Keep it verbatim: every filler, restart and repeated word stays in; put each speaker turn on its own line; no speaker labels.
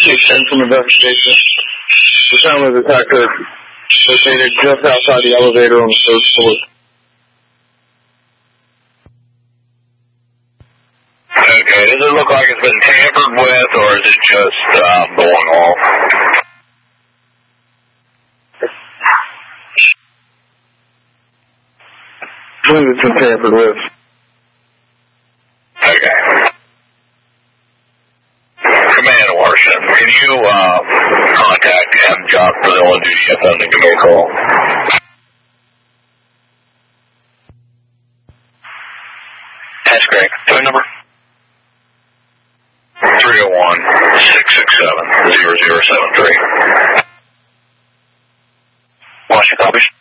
ten from investigation. The time of the attacker located just outside the elevator on the third floor.
Okay, does it look like it's been tampered with, or is it just uh, going off?
I believe it's been tampered with.
Okay. Command Washington, can you uh, contact M. Jock for the on duty if I'm to give me a call? That's great. Phone number? three oh one, six six seven, zero zero seven three. Washington copies.